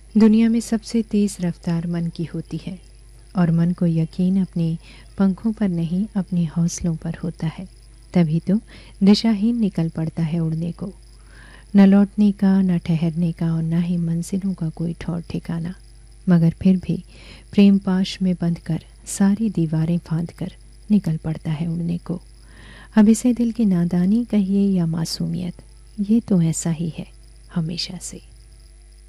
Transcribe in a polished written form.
दुनिया में सबसे तेज रफ्तार मन की होती है और मन को यकीन अपने पंखों पर नहीं अपने हौसलों पर होता है। तभी तो दिशाहीन निकल पड़ता है उड़ने को, न लौटने का, न ठहरने का और न ही मंजिलों का कोई ठौर ठिकाना। मगर फिर भी प्रेम पाश में बंधकर सारी दीवारें फांद कर निकल पड़ता है उड़ने को। अब इसे दिल की नादानी कहिए या मासूमियत, ये तो ऐसा ही है हमेशा से।